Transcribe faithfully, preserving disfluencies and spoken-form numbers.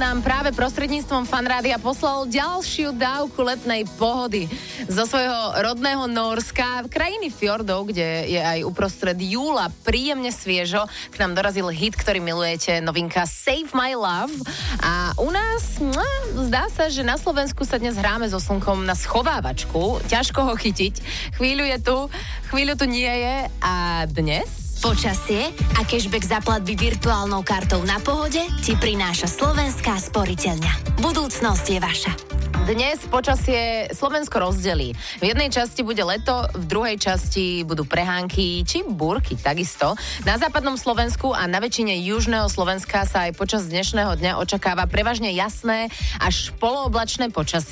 nám práve prostredníctvom Fanrádia poslal ďalšiu dávku letnej pohody zo svojho rodného Nórska, krajiny fjordov, kde je aj uprostred júla príjemne sviežo. K nám dorazil hit, ktorý milujete, novinka Save My Love. A u nás, no, zdá sa, že na Slovensku sa dnes hráme so slnkom na schovávačku. Ťažko ho chytiť. Chvíľu je tu, chvíľu tu nie je a dnes... Počasie a cashback za platby virtuálnou kartou na Pohode ti prináša Slovenská sporiteľňa. Budúcnosť je vaša. Dnes počasie Slovensko rozdelí. V jednej časti bude leto, v druhej časti budú prehánky či búrky takisto. Na západnom Slovensku a na väčšine južného Slovenska sa aj počas dnešného dňa očakáva prevažne jasné až polooblačné počasie.